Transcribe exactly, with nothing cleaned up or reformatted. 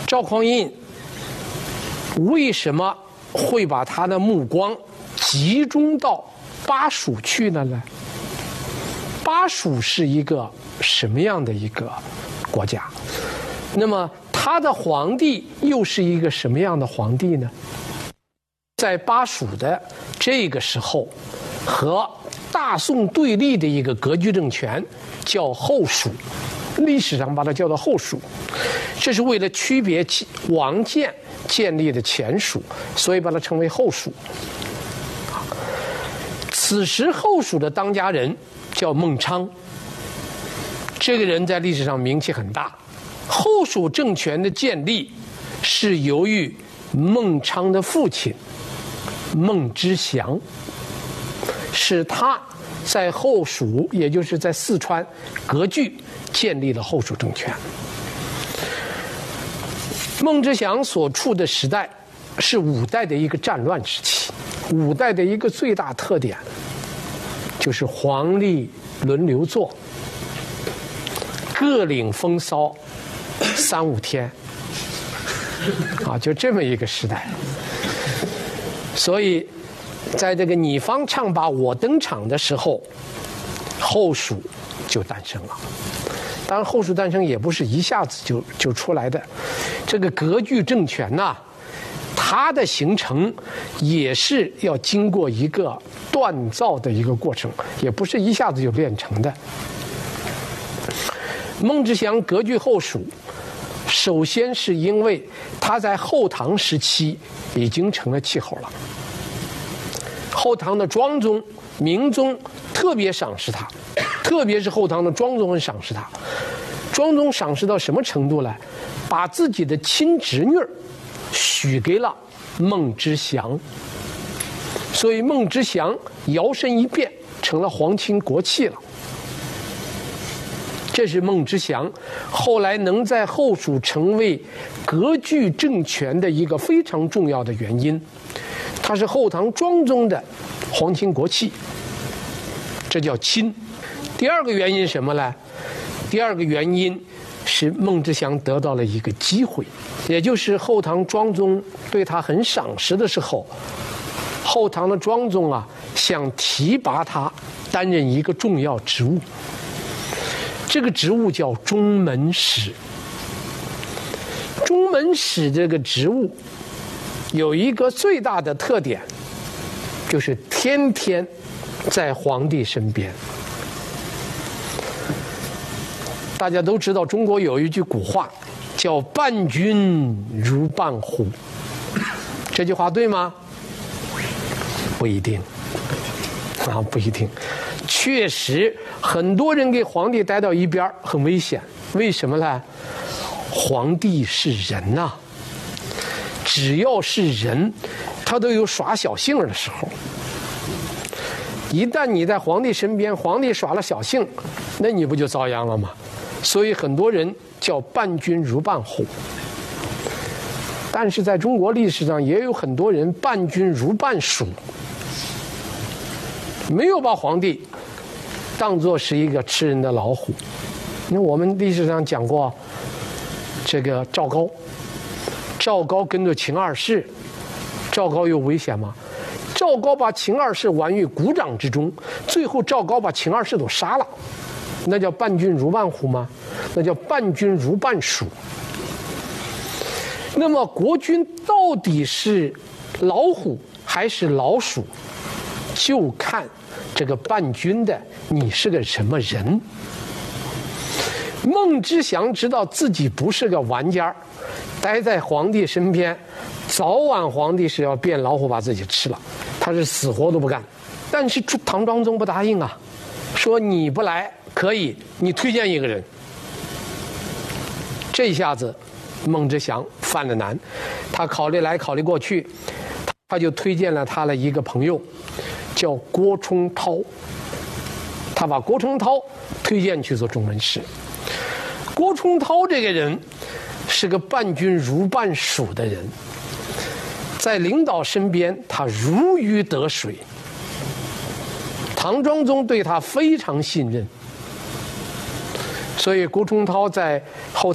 赵匡胤为什么会把他的目光集中到巴蜀去了呢？巴蜀是一个什么样的一个国家？那么他的皇帝又是一个什么样的皇帝呢？在巴蜀的这个时候，和大宋对立的一个割据政权叫后蜀，历史上把它叫做后蜀，这是为了区别王建建立的前蜀，所以把它称为后蜀。此时后蜀的当家人叫孟昶，这个人在历史上名气很大。后蜀政权的建立是由于孟昶的父亲孟知祥，是他在后蜀，也就是在四川割据建立了后蜀政权。孟知祥所处的时代是五代的一个战乱时期，五代的一个最大特点就是皇帝轮流坐，各领风骚三五天，啊，就这么一个时代。所以在这个你方唱罢我登场的时候，后蜀就诞生了。当然后蜀诞生也不是一下子就就出来的，这个割据政权呐、啊，它的形成也是要经过一个锻造的一个过程，也不是一下子就练成的。孟知祥割据后蜀，首先是因为他在后唐时期已经成了气候了。后唐的庄宗、明宗特别赏识他，特别是后唐的庄宗很赏识他。庄宗赏识到什么程度呢？把自己的亲侄女许给了孟知祥，所以孟知祥摇身一变成了皇亲国戚了。这是孟知祥后来能在后蜀成为割据政权的一个非常重要的原因。他是后唐庄宗的皇亲国戚，这叫亲。第二个原因是什么呢？第二个原因是孟知祥得到了一个机会，也就是后唐庄宗对他很赏识的时候，后唐的庄宗啊想提拔他担任一个重要职务，这个职务叫中门使。中门使这个职务有一个最大的特点，就是天天在皇帝身边。大家都知道中国有一句古话叫伴君如伴虎，这句话对吗？不一定啊，不一定。确实很多人给皇帝待到一边很危险，为什么呢？皇帝是人呐、啊，只要是人他都有耍小性的时候。一旦你在皇帝身边，皇帝耍了小性，那你不就遭殃了吗？所以很多人叫伴君如伴虎。但是在中国历史上也有很多人伴君如伴鼠，没有把皇帝当作是一个吃人的老虎。因为我们历史上讲过这个赵高，赵高跟着秦二世，赵高有危险吗？赵高把秦二世玩于股掌之中，最后赵高把秦二世都杀了，那叫伴君如伴虎吗？那叫伴君如伴鼠。那么国君到底是老虎还是老鼠，就看这个伴君的你是个什么人。孟知祥知道自己不是个玩家，待在皇帝身边，早晚皇帝是要变老虎把自己吃了，他是死活都不干。但是唐庄宗不答应啊，说你不来可以，你推荐一个人。这一下子孟知祥犯了难，他考虑来考虑过去，他就推荐了他的一个朋友叫郭冲涛，他把郭冲涛推荐去做中门使。郭冲涛这个人是个伴君如伴鼠的人，在领导身边他如鱼得水，唐庄宗对他非常信任，所以郭冲涛在后